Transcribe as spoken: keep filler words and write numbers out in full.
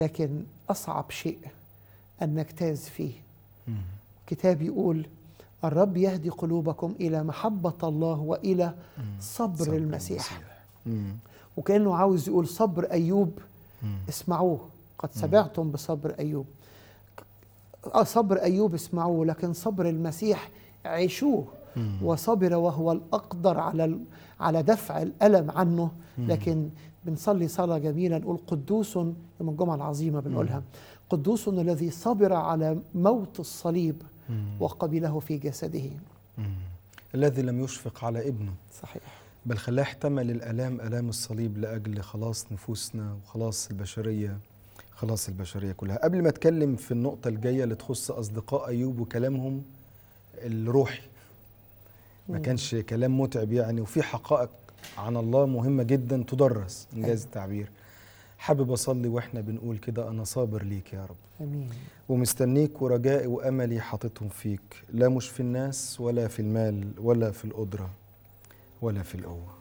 لكن أصعب شيء أن نجتاز فيه. مم. كتاب يقول الرب يهدي قلوبكم إلى محبة الله وإلى مم. صبر, صبر المسيح, المسيح. مم. وكأنه عاوز يقول صبر أيوب مم. اسمعوه، قد سمعتم بصبر أيوب. صبر أيوب اسمعوه، لكن صبر المسيح عيشوه. مم. وصبر وهو الأقدر على على دفع الألم عنه. مم. لكن بنصلي صلاة جميلة نقول قدوس، يوم الجمعة العظيمة بنقولها، مم. قدوس الذي صبر على موت الصليب مم. وقبله في جسده. مم. الذي لم يشفق على ابنه، صحيح، بل خلاه احتمل الآلام، آلام الصليب لأجل خلاص نفوسنا وخلاص البشرية، خلاص البشرية كلها. قبل ما اتكلم في النقطة الجاية اللي تخص أصدقاء أيوب وكلامهم الروحي، ما كانش كلام متعب يعني، وفي حقائق عن الله مهمة جدا تدرس إنجاز التعبير. حابب أصلي وإحنا بنقول كده أنا صابر ليك يا رب، أمين، ومستنيك، ورجائي وأملي حاططهم فيك، لا مش في الناس ولا في المال ولا في القدرة ولا في القوة.